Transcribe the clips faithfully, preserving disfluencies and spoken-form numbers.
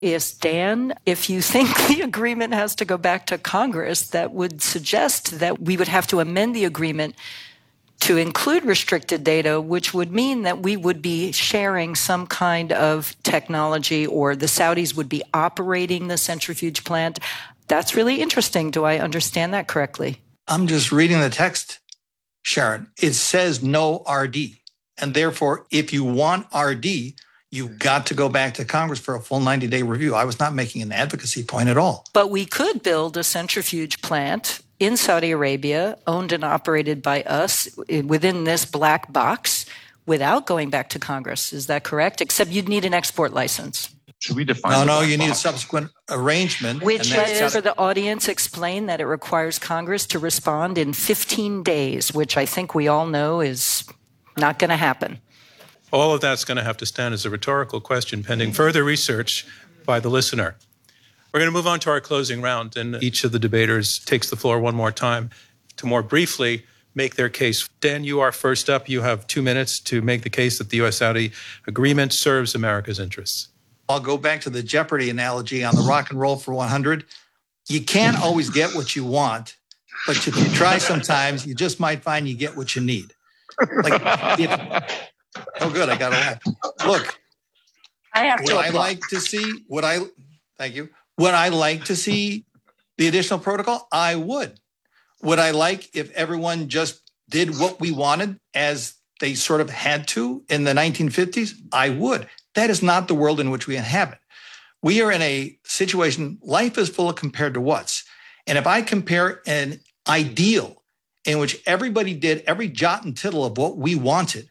Yes, Dan, if you think the agreement has to go back to Congress, that would suggest that we would have to amend the agreement to include restricted data, which would mean that we would be sharing some kind of technology, or the Saudis would be operating the centrifuge plant. That's really interesting. Do I understand that correctly? I'm just reading the text, Sharon. It says no R D. And therefore, if you want R D, you've got to go back to Congress for a full ninety-day review. I was not making an advocacy point at all. But we could build a centrifuge plant in Saudi Arabia, owned and operated by us within this black box, without going back to Congress. Is that correct? Except you'd need an export license. Should we define? No, no, you need a subsequent arrangement. Which is, for the audience, explain that it requires Congress to respond in fifteen days, which I think we all know is not going to happen. All of that's going to have to stand as a rhetorical question pending further research by the listener. We're going to move on to our closing round, and each of the debaters takes the floor one more time to more briefly make their case. Dan, you are first up. You have two minutes to make the case that the U S-Saudi agreement serves America's interests. I'll go back to the Jeopardy analogy on the rock and roll for one hundred. You can't always get what you want, but if you try sometimes, you just might find you get what you need. Like, if, oh, good, I got a laugh. Look, I have would to I like to see, would I, thank you, would I like to see the additional protocol? I would. Would I like if everyone just did what we wanted as they sort of had to in the nineteen fifties? I would. That is not the world in which we inhabit. We are in a situation, life is full of compared to what's. And if I compare an ideal in which everybody did every jot and tittle of what we wanted,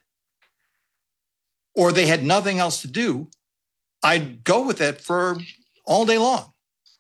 or they had nothing else to do, I'd go with it for all day long.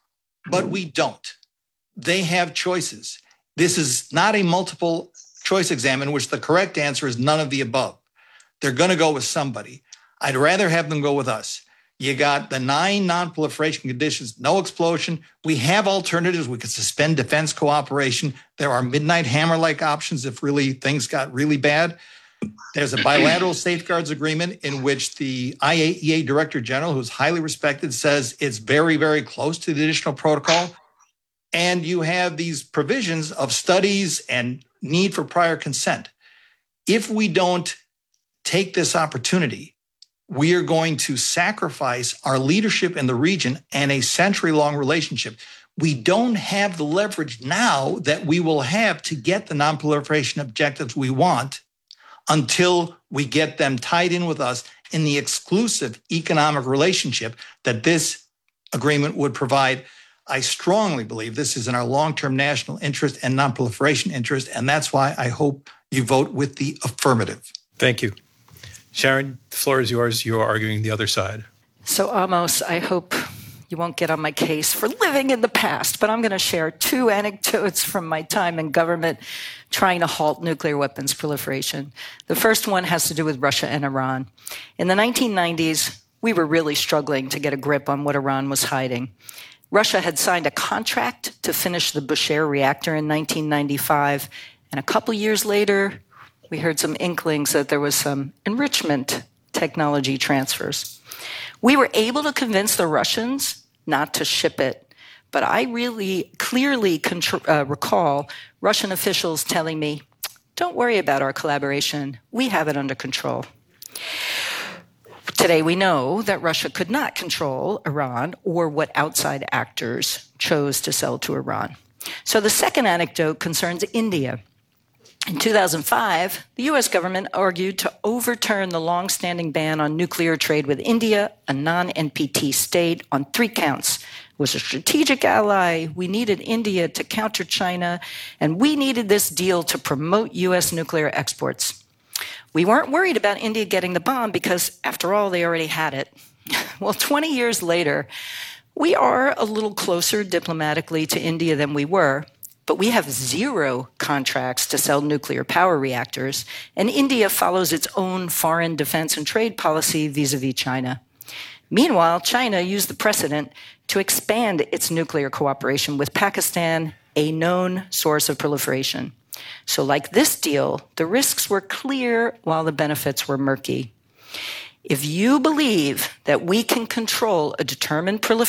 But we don't. They have choices. This is not a multiple choice exam in which the correct answer is none of the above. They're going to go with somebody. I'd rather have them go with us. You got the nine non-proliferation conditions, no explosion. We have alternatives. We could suspend defense cooperation. There are midnight hammer-like options if really things got really bad. There's a bilateral safeguards agreement in which the I A E A Director General, who's highly respected, says it's very, very close to the additional protocol. And you have these provisions of studies and need for prior consent. If we don't take this opportunity, we are going to sacrifice our leadership in the region and a century-long relationship. We don't have the leverage now that we will have to get the nonproliferation objectives we want until we get them tied in with us in the exclusive economic relationship that this agreement would provide. I strongly believe this is in our long-term national interest and nonproliferation interest, and that's why I hope you vote with the affirmative. Thank you. Sharon, the floor is yours. You are arguing the other side. So, Amos, I hope you won't get on my case for living in the past, but I'm going to share two anecdotes from my time in government trying to halt nuclear weapons proliferation. The first one has to do with Russia and Iran. In the nineteen nineties, we were really struggling to get a grip on what Iran was hiding. Russia had signed a contract to finish the Bushehr reactor in nineteen ninety-five, and a couple years later, we heard some inklings that there was some enrichment technology transfers. We were able to convince the Russians not to ship it, but I really clearly contr- uh, recall Russian officials telling me, don't worry about our collaboration, we have it under control. Today we know that Russia could not control Iran or what outside actors chose to sell to Iran. So the second anecdote concerns India. In two thousand five, the U S government argued to overturn the long-standing ban on nuclear trade with India, a non-N P T state, on three counts. It was a strategic ally, we needed India to counter China, and we needed this deal to promote U S nuclear exports. We weren't worried about India getting the bomb because, after all, they already had it. Well, twenty years later, we are a little closer diplomatically to India than we were, but we have zero contracts to sell nuclear power reactors, and India follows its own foreign defense and trade policy vis-a-vis China. Meanwhile, China used the precedent to expand its nuclear cooperation with Pakistan, a known source of proliferation. So like this deal, the risks were clear while the benefits were murky. If you believe that we can control a determined proliferation